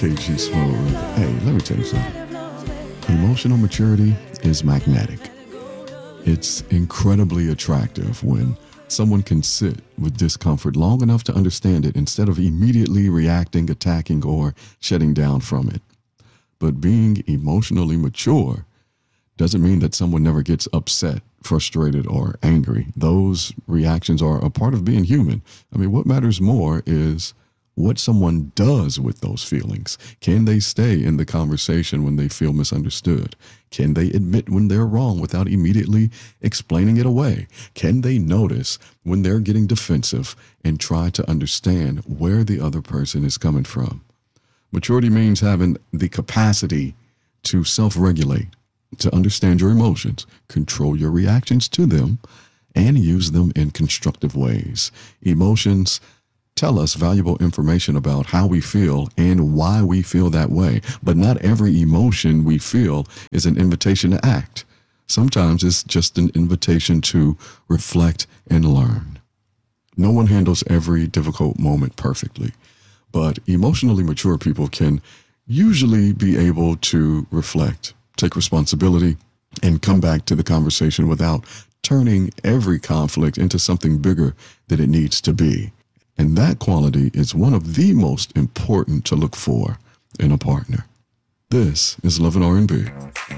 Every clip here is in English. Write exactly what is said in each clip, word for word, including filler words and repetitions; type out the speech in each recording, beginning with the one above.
K G Smooth. Hey, let me tell you something. Emotional maturity is magnetic. It's incredibly attractive when someone can sit with discomfort long enough to understand it instead of immediately reacting, attacking, or shutting down from it. But being emotionally mature doesn't mean that someone never gets upset, frustrated, or angry. Those reactions are a part of being human. I mean, what matters more is what someone does with those feelings. Can they stay in the conversation when they feel misunderstood? Can they admit when they're wrong without immediately explaining it away? Can they notice when they're getting defensive and try to understand where the other person is coming from? Maturity means having the capacity to self-regulate, to understand your emotions, control your reactions to them, and use them in constructive ways. Emotions tell us valuable information about how we feel and why we feel that way. But not every emotion we feel is an invitation to act. Sometimes it's just an invitation to reflect and learn. No one handles every difficult moment perfectly, but emotionally mature people can usually be able to reflect, take responsibility, and come back to the conversation without turning every conflict into something bigger than it needs to be. And that quality is one of the most important to look for in a partner. This is Love and R and B.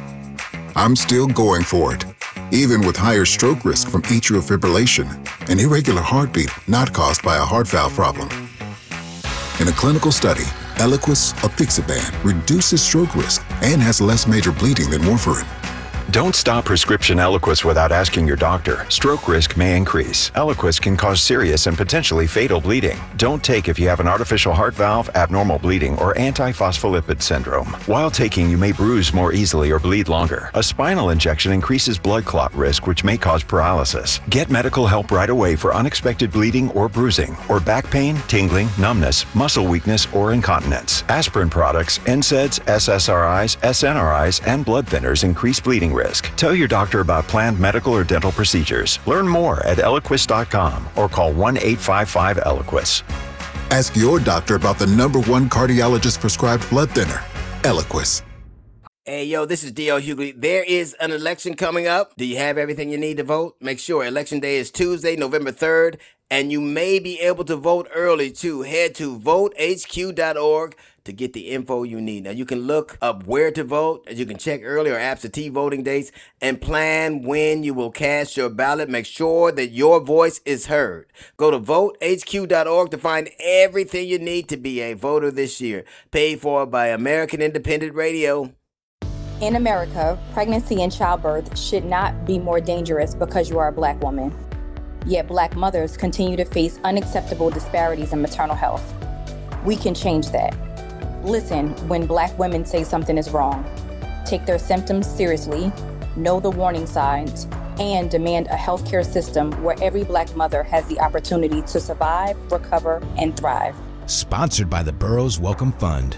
I'm still going for it, even with higher stroke risk from atrial fibrillation, an irregular heartbeat not caused by a heart valve problem. In a clinical study, Eliquis apixaban reduces stroke risk and has less major bleeding than warfarin. Don't stop prescription Eliquis without asking your doctor. Stroke risk may increase. Eliquis can cause serious and potentially fatal bleeding. Don't take if you have an artificial heart valve, abnormal bleeding, or antiphospholipid syndrome. While taking, you may bruise more easily or bleed longer. A spinal injection increases blood clot risk, which may cause paralysis. Get medical help right away for unexpected bleeding or bruising, or back pain, tingling, numbness, muscle weakness, or incontinence. Aspirin products, N SAIDs, S S R Is, S N R Is, and blood thinners increase bleeding risk. Tell your doctor about planned medical or dental procedures. Learn more at Eliquis dot com or call one eight five five Eliquis. Ask your doctor about the number one cardiologist prescribed blood thinner, Eliquis. Hey, yo, this is D L Hughley. There is an election coming up. Do you have everything you need to vote? Make sure Election Day is Tuesday, November third, and you may be able to vote early, too. Head to vote H Q dot org to get the info you need. Now, you can look up where to vote, as you can check early or absentee voting dates, and plan when you will cast your ballot. Make sure that your voice is heard. Go to vote H Q dot org to find everything you need to be a voter this year. Paid for by American Independent Radio. In America, pregnancy and childbirth should not be more dangerous because you are a Black woman. Yet Black mothers continue to face unacceptable disparities in maternal health. We can change that. Listen when Black women say something is wrong. Take their symptoms seriously, know the warning signs, and demand a healthcare system where every Black mother has the opportunity to survive, recover, and thrive. Sponsored by the Burroughs Welcome Fund.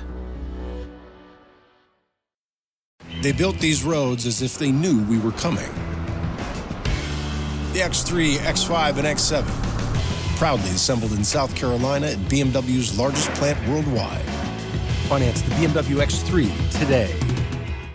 They built these roads as if they knew we were coming. The X three, X five, and X seven, proudly assembled in South Carolina at B M W's largest plant worldwide. Finance the B M W X three today.